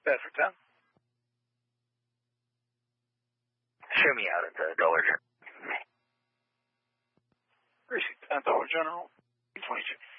Bedford Town. Show me out at the Dollar General. Precinct 10, Dollar General. 22.